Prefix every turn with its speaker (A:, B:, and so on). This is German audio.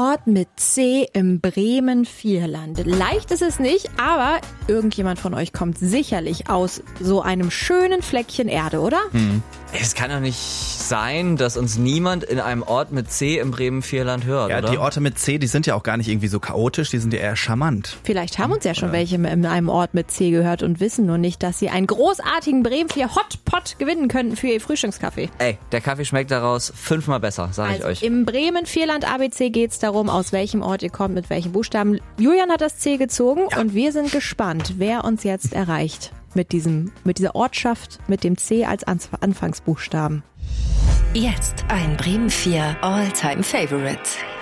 A: Ort mit C im Bremen-Vierland. Leicht ist es nicht, aber irgendjemand von euch kommt sicherlich aus so einem schönen Fleckchen Erde, oder?
B: Es kann doch nicht sein, dass uns niemand in einem Ort mit C im Bremen-Vierland hört,
C: Ja,
B: oder?
C: die Orte mit C, die sind ja auch gar nicht irgendwie so chaotisch, die sind ja eher charmant.
A: Vielleicht haben uns ja schon welche in einem Ort mit C gehört und wissen nur nicht, dass sie einen großartigen Bremen 4 Hotpot gewinnen könnten für ihr Frühstückskaffee.
B: Ey, der Kaffee schmeckt daraus 5-mal besser, sag ich euch.
A: Im Bremen-Vierland ABC geht's darum, aus welchem Ort ihr kommt, mit welchen Buchstaben. Julian hat das C gezogen und wir sind gespannt, wer uns jetzt erreicht mit dieser Ortschaft mit dem C als Anfangsbuchstaben.
D: Jetzt ein Bremen 4 All-Time Favorite.